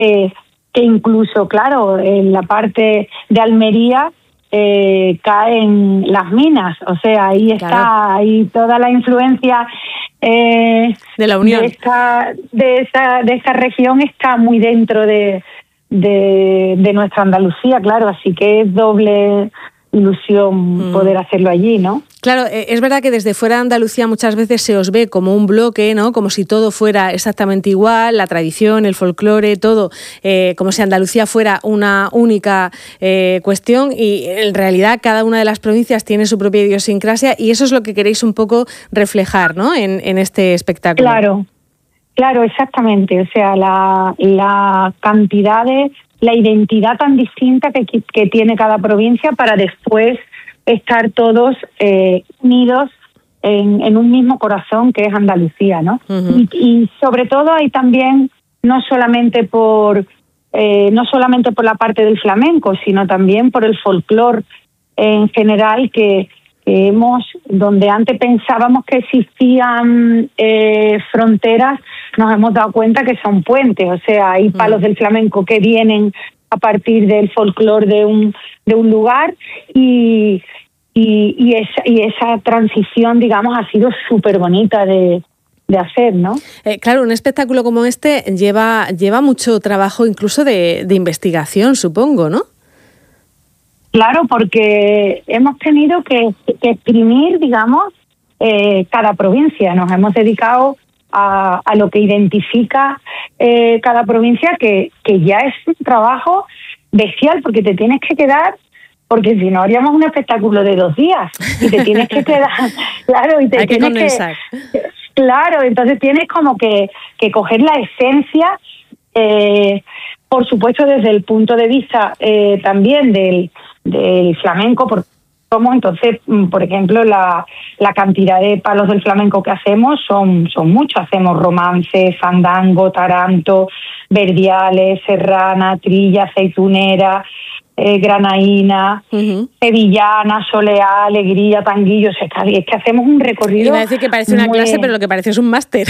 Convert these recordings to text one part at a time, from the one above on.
que incluso, claro, en la parte de Almería caen las minas, o sea, ahí está, claro, ahí toda la influencia de la Unión. de esta región está muy dentro de nuestra Andalucía, claro, así que es doble ilusión poder hacerlo allí, ¿no? Claro, es verdad que desde fuera de Andalucía muchas veces se os ve como un bloque, ¿no? Como si todo fuera exactamente igual, la tradición, el folclore, todo, como si Andalucía fuera una única cuestión, y en realidad cada una de las provincias tiene su propia idiosincrasia, y eso es lo que queréis un poco reflejar, ¿no? En este espectáculo. Claro, exactamente. O sea, la cantidad de, la identidad tan distinta que tiene cada provincia para después estar todos unidos en un mismo corazón que es Andalucía, ¿no? Uh-huh. Y sobre todo hay también no solamente por la parte del flamenco, sino también por el folclore en general que donde antes pensábamos que existían fronteras, nos hemos dado cuenta que son puentes, o sea, hay palos del flamenco que vienen a partir del folclore de un lugar y esa transición, digamos, ha sido súper bonita de hacer, ¿no? Claro, un espectáculo como este lleva mucho trabajo, incluso de investigación, supongo, ¿no? Claro, porque hemos tenido que exprimir, digamos, cada provincia. Nos hemos dedicado a lo que identifica cada provincia, que ya es un trabajo bestial, porque te tienes que quedar, porque si no haríamos un espectáculo de 2 días, y te tienes que quedar, claro, y te tienes que claro, entonces tienes como que coger la esencia, por supuesto desde el punto de vista también del flamenco, entonces, por ejemplo, la cantidad de palos del flamenco que hacemos son muchos. Hacemos romance, fandango, taranto, verdiales, serrana, trilla, aceitunera, granaína, uh-huh, sevillana, soleá, alegría, tanguillo. Es que hacemos un recorrido. Iba a decir que parece una clase, pero lo que parece es un máster.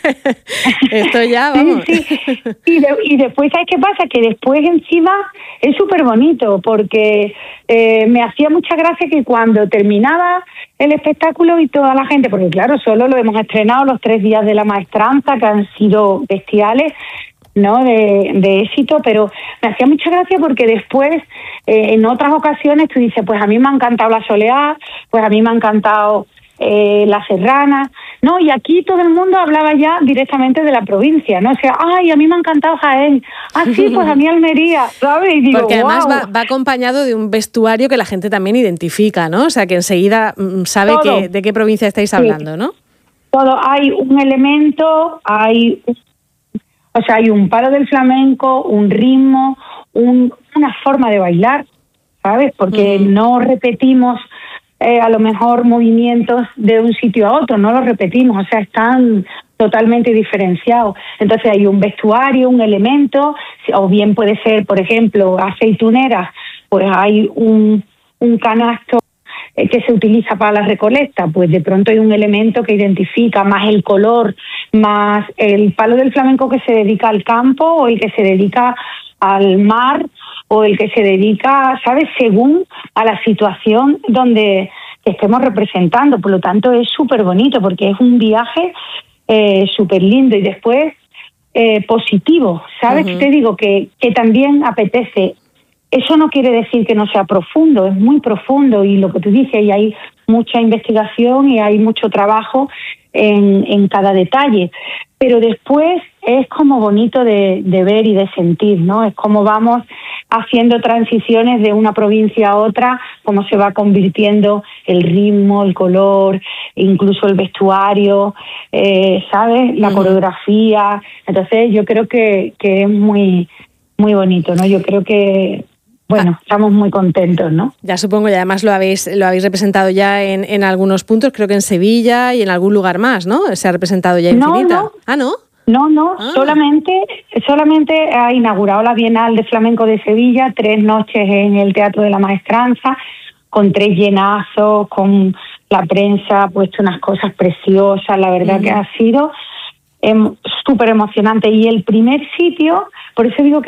Esto ya, vamos. Sí. Y después, ¿sabes qué pasa? Que después encima es súper bonito, porque me hacía mucha gracia que cuando terminaba el espectáculo y toda la gente, porque claro, solo lo hemos estrenado los 3 días de la maestranza, que han sido bestiales, ¿no? De éxito, pero me hacía mucha gracia porque después, en otras ocasiones, tú dices, pues a mí me ha encantado la soleá, pues a mí me ha encantado la serrana, ¿no? Y aquí todo el mundo hablaba ya directamente de la provincia, ¿no? O sea, ay, a mí me ha encantado Jaén, sí, pues a mí Almería, ¿sabes? Y digo, porque además wow, va acompañado de un vestuario que la gente también identifica, ¿no? O sea, que enseguida sabe de qué provincia estáis hablando, ¿no? Todo, hay un elemento, hay un palo del flamenco, un ritmo, una forma de bailar, ¿sabes? Porque no repetimos a lo mejor movimientos de un sitio a otro, no los repetimos, o sea, están totalmente diferenciados. Entonces hay un vestuario, un elemento, o bien puede ser, por ejemplo, aceituneras, pues hay un canasto que se utiliza para la recolecta, pues de pronto hay un elemento que identifica más el color, más el palo del flamenco que se dedica al campo o el que se dedica al mar o el que se dedica, ¿sabes?, según a la situación donde estemos representando. Por lo tanto, es súper bonito porque es un viaje súper lindo y después positivo, ¿sabes? Uh-huh. Te digo que también apetece. Eso no quiere decir que no sea profundo, es muy profundo y lo que tú dices, y hay mucha investigación y hay mucho trabajo en cada detalle, pero después es como bonito de ver y de sentir, ¿no? Es como vamos haciendo transiciones de una provincia a otra, cómo se va convirtiendo el ritmo, el color, incluso el vestuario, ¿sabes? La coreografía. Entonces yo creo que es muy, muy bonito, ¿no? Yo creo que estamos muy contentos, ¿no? Ya supongo, y además lo habéis representado ya en algunos puntos, creo que en Sevilla y en algún lugar más, ¿no? Se ha representado ya Infinita. No. ¿Ah, no? No, solamente ha inaugurado la Bienal de Flamenco de Sevilla, 3 noches en el Teatro de la Maestranza, con 3 llenazos, con la prensa ha puesto unas cosas preciosas, la verdad que ha sido súper emocionante. Y el primer sitio, por eso digo